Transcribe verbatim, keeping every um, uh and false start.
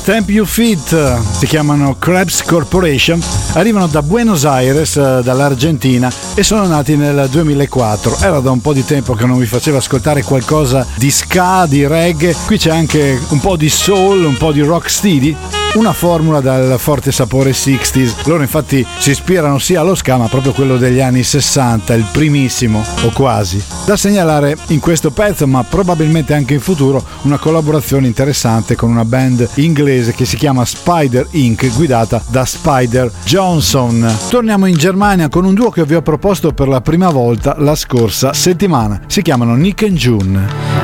Stamp Your Feet, si chiamano Krebs Corporation, arrivano da Buenos Aires, dall'Argentina, e sono nati nel duemilaquattro. Era da un po' di tempo che non vi facevo ascoltare qualcosa di ska, di reggae. Qui c'è anche un po' di soul, un po' di rocksteady, una formula dal forte sapore sessanta. Loro infatti si ispirano sia allo ska, ma proprio quello degli anni sessanta, il primissimo o quasi. Da segnalare in questo pezzo, ma probabilmente anche in futuro, una collaborazione interessante con una band inglese che si chiama Spider Incorporated, guidata da Spider Johnson. Torniamo in Germania con un duo che vi ho proposto per la prima volta la scorsa settimana. Si chiamano Nick and June.